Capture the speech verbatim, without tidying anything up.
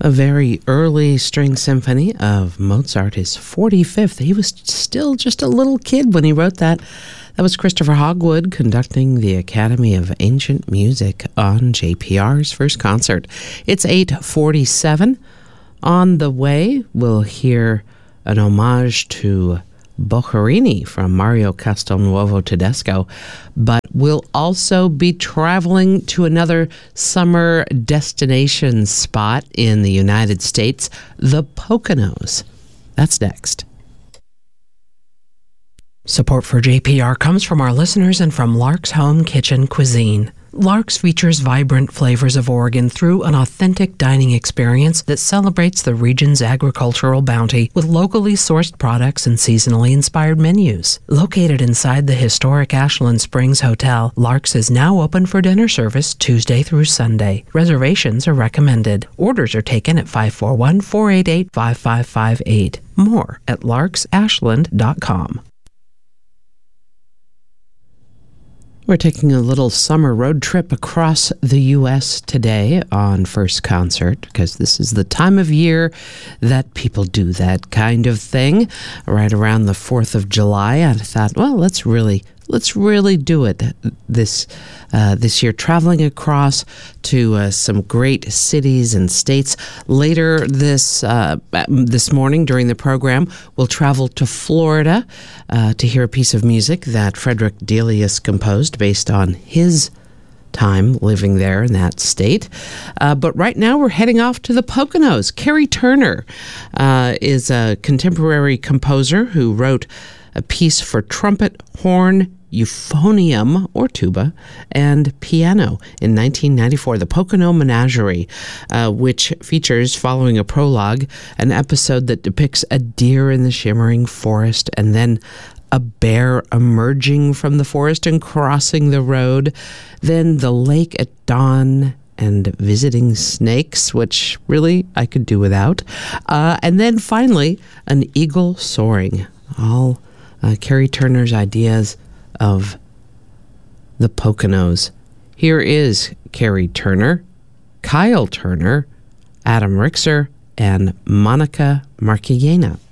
a very early string symphony of Mozart, his forty-fifth. He was still just a little kid when he wrote that. That was Christopher Hogwood conducting the Academy of Ancient Music on J P R's first concert. It's eight forty-seven. On the way, we'll hear an homage to Boccherini from Mario Castelnuovo Tedesco, but we'll also be traveling to another summer destination spot in the United States, the Poconos. That's next. Support for J P R comes from our listeners and from Lark's Home Kitchen Cuisine. Lark's features vibrant flavors of Oregon through an authentic dining experience that celebrates the region's agricultural bounty with locally sourced products and seasonally inspired menus. Located inside the historic Ashland Springs Hotel, Lark's is now open for dinner service Tuesday through Sunday. Reservations are recommended. Orders are taken at five four one, four eight eight, five five five eight. More at larks ashland dot com. We're taking a little summer road trip across the U S today on First Concert, because this is the time of year that people do that kind of thing. Right around the fourth of July, I thought, well, let's really let's really do it this uh, this year, traveling across to uh, some great cities and states. Later this uh, this morning during the program, we'll travel to Florida uh, to hear a piece of music that Frederick Delius composed based on his time living there in that state. Uh, but right now we're heading off to the Poconos. Carrie Turner uh, is a contemporary composer who wrote a piece for trumpet, horn, euphonium or tuba, and piano in nineteen ninety-four, the Pocono Menagerie, uh, which features, following a prologue, an episode that depicts a deer in the shimmering forest and then a bear emerging from the forest and crossing the road, then the lake at dawn and visiting snakes, which really I could do without, uh, and then finally an eagle soaring. All uh, Carrie Turner's ideas of the Poconos. Here is Carrie Turner, Kyle Turner, Adam Rixer, and Monica Marquillena.